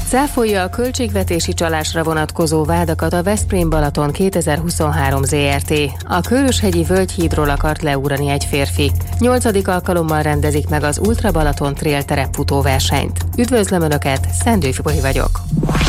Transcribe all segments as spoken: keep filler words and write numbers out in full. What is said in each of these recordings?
Cáfolja a költségvetési csalásra vonatkozó vádakat a Veszprém Balaton kétezer-huszonhárom Zrt. A Köröshegyi Völgyhídról akart leugrani egy férfi. Nyolcadik alkalommal rendezik meg az Ultra Balaton Trail terepfutóversenyt. Üdvözlöm Önöket, Szendő Fibori vagyok.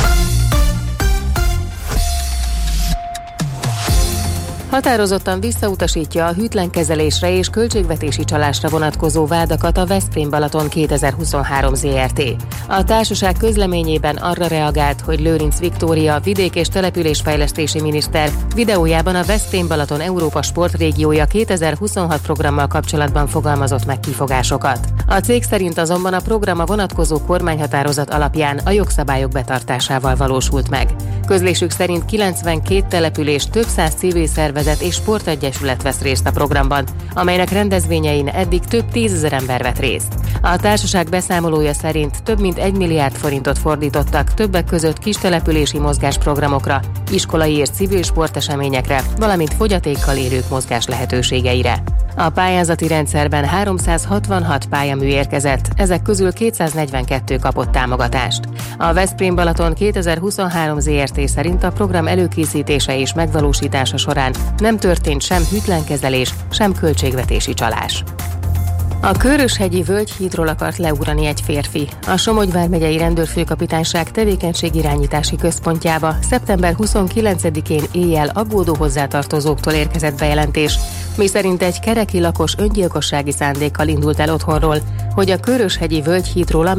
Határozottan visszautasítja a hűtlenkezelésre és költségvetési csalásra vonatkozó vádakat a Veszprém Balaton kétezer-huszonhárom Zrt. A társaság közleményében arra reagált, hogy Lőrinc Viktória vidék- és településfejlesztési miniszter videójában a Veszprém Balaton Európa Sportrégiója kétezer-huszonhat programmal kapcsolatban fogalmazott meg kifogásokat. A cég szerint azonban a program a vonatkozó kormányhatározat alapján a jogszabályok betartásával valósult meg. Közlésük szerint kilencvenkét település, több száz civil szervezet és sportegyesület vesz részt a programban, amelynek rendezvényein eddig több tízezer ember vett részt. A társaság beszámolója szerint több mint egy milliárd forintot fordítottak többek között kistelepülési mozgásprogramokra, iskolai és civil sporteseményekre, valamint fogyatékkal élők mozgás lehetőségeire. A pályázati rendszerben háromszázhatvanhat pályamű érkezett, ezek közül kétszáznegyvenkettő kapott támogatást. A Veszprém Balaton kétezer-huszonhárom Zrt. Szerint a program előkészítése és megvalósítása során nem történt sem hűtlenkezelés, sem költségvetési csalás. A Köröshegyi Völgyhídról akart leugrani egy férfi. A Somogy vármegyei rendőrfőkapitányság tevékenységirányítási központjába szeptember huszonkilencedikén éjjel aggódó hozzátartozóktól érkezett bejelentés, miszerint egy kereki lakos öngyilkossági szándékkal indult el otthonról, hogy a Köröshegyi Völgyhídról a